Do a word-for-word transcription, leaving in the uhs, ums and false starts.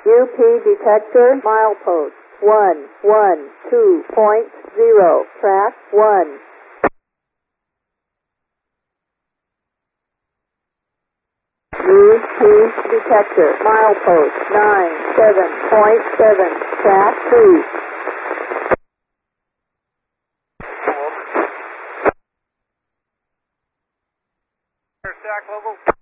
U P detector, milepost one one two point zero, track one. U P detector, milepost nine seven point seven, track two. Stack level.